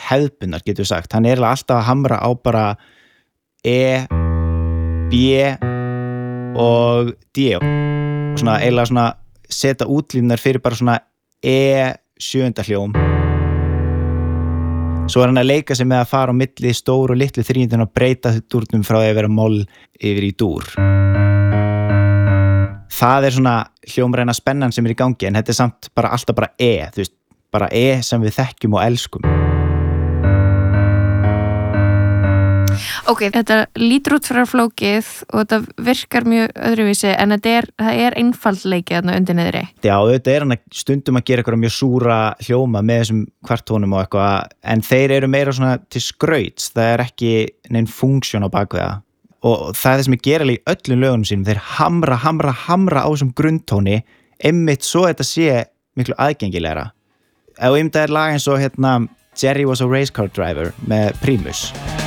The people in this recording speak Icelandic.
hefðbundnar getur við sagt, hann alltaf að hamra á bara E, B og D og svona eiginlega svona setja útlínunar fyrir bara svona E sjöunda hljóm. Svo hann að leika sig með að fara á milli stóru og litlu þríundin og breyta dúrnum frá því að vera moll yfir í dúr. Það svona hljómræna spennan sem í gangi, en þetta samt bara alltaf bara E, þú veist, bara E sem við þekkjum og elskum. Ok, þetta lítur út fyrir flókið og þetta virkar mjög öðruvísi en það einfaldleiki þarna undir niðri. Já, þetta hann stundum að gera eitthvað mjög súra hljóma með þessum kvartónum og eitthvað, en þeir meira svona til skrauts, það ekki neinn funksjón á baku það. Og það sem ég gera í öllum lögunum sínum, þeir hamra á þessum grunntóni, einmitt svo þetta sé miklu aðgengilegra. Ef það lag eins og Jerry was a race car driver með Primus.